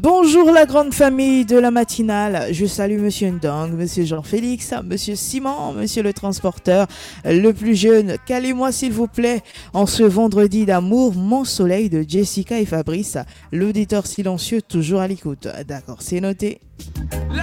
Bonjour la grande famille de la matinale, je salue Monsieur Ndong, Monsieur Jean-Félix, Monsieur Simon, Monsieur le transporteur, le plus jeune, calez-moi s'il vous plaît, en ce vendredi d'amour, mon soleil de Jessica et Fabrice, l'auditeur silencieux toujours à l'écoute. D'accord, c'est noté. La